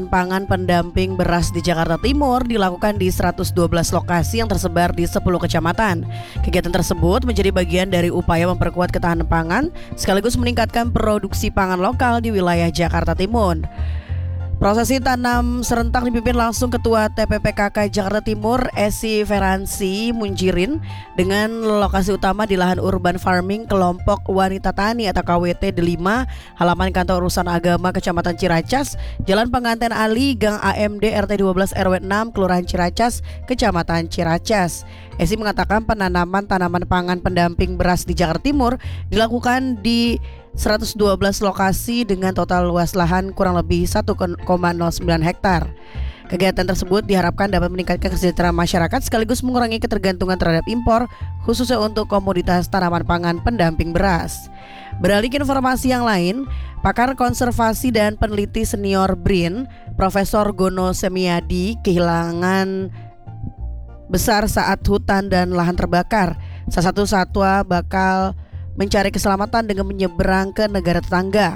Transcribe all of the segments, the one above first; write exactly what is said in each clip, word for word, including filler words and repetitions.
Pangan pendamping beras di Jakarta Timur dilakukan di seratus dua belas lokasi yang tersebar di sepuluh kecamatan. Kegiatan tersebut menjadi bagian dari upaya memperkuat ketahanan pangan sekaligus meningkatkan produksi pangan lokal di wilayah Jakarta Timur. Prosesi tanam serentak dipimpin langsung Ketua T P P K K Jakarta Timur Esi Feransi Munjirin dengan lokasi utama di lahan urban farming kelompok wanita tani atau K W T lima halaman kantor urusan agama Kecamatan Ciracas, Jalan Penganten Ali, Gang A M D R T dua belas R W enam Kelurahan Ciracas, Kecamatan Ciracas. Esi mengatakan penanaman tanaman pangan pendamping beras di Jakarta Timur dilakukan di seratus dua belas lokasi dengan total luas lahan kurang lebih satu koma nol sembilan hektar. Kegiatan tersebut diharapkan dapat meningkatkan kesejahteraan masyarakat sekaligus mengurangi ketergantungan terhadap impor khususnya untuk komoditas tanaman pangan pendamping beras. Beralih ke informasi yang lain, pakar konservasi dan peneliti senior B R I N Profesor Gono Semiadi kehilangan besar saat hutan dan lahan terbakar. Salah satu satwa bakal mencari keselamatan dengan menyeberang ke negara tetangga.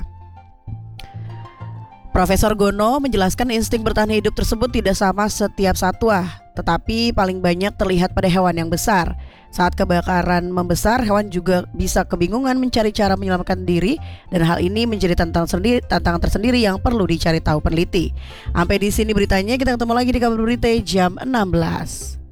Profesor Gono menjelaskan insting bertahan hidup tersebut tidak sama setiap satwa, tetapi paling banyak terlihat pada hewan yang besar. Saat kebakaran membesar, hewan juga bisa kebingungan mencari cara menyelamatkan diri dan hal ini menjadi tantangan sendiri, tantangan tersendiri yang perlu dicari tahu peneliti. Sampai di sini beritanya, kita ketemu lagi di kabar berita jam enam belas.